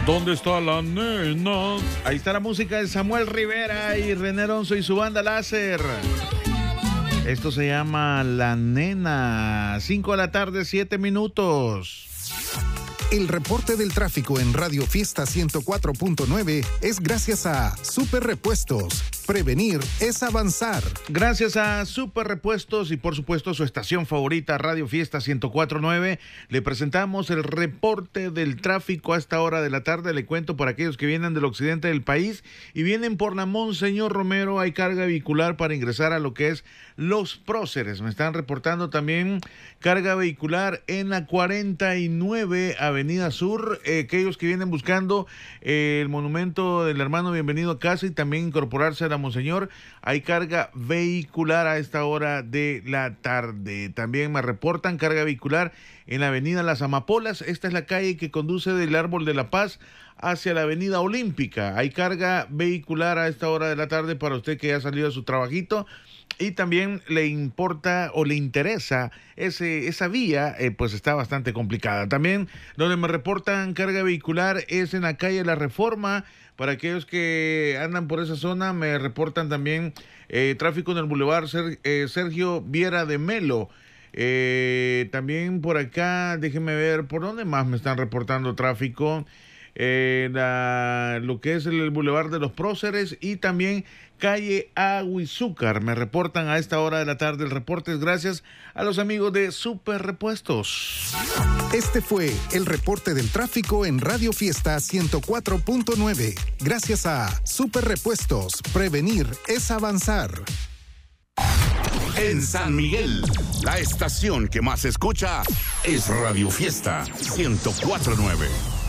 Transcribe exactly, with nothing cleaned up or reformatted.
¿Dónde está la nena? Ahí está la música de Samuel Rivera y René Alonso y su banda Láser. Esto se llama La Nena. cinco de la tarde, siete minutos. El reporte del tráfico en Radio Fiesta ciento cuatro punto nueve es gracias a Super Repuestos. Prevenir es avanzar. Gracias a Super Repuestos y por supuesto su estación favorita Radio Fiesta ciento cuatro punto nueve, le presentamos el reporte del tráfico a esta hora de la tarde. Le cuento para aquellos que vienen del occidente del país y vienen por la Monseñor Romero, hay carga vehicular para ingresar a lo que es Los Próceres. Me están reportando también carga vehicular en la cuarenta y nueve Avenida Sur, eh, aquellos que vienen buscando eh, el monumento del hermano Bienvenido a Casa y también incorporarse a la Monseñor, hay carga vehicular a esta hora de la tarde. También me reportan carga vehicular en la avenida Las Amapolas. Esta es la calle que conduce del Árbol de la Paz hacia la avenida Olímpica. Hay carga vehicular a esta hora de la tarde para usted que ya ha salido a su trabajito y también le importa o le interesa ese, esa vía, eh, pues está bastante complicada. También donde me reportan carga vehicular es en la calle La Reforma. Para aquellos que andan por esa zona, me reportan también eh, tráfico en el Boulevard Ser, eh, Sergio Viera de Melo. Eh, también por acá, déjenme ver, ¿por dónde más me están reportando tráfico? Eh, la, lo que es el, el Boulevard de los Próceres y también calle Aguizúcar. Me reportan a esta hora de la tarde. El reporte es gracias a los amigos de Super Repuestos. Este fue el reporte del tráfico en Radio Fiesta ciento cuatro punto nueve. Gracias a Super Repuestos. Prevenir es avanzar. En San Miguel, la estación que más se escucha es Radio Fiesta ciento cuatro punto nueve.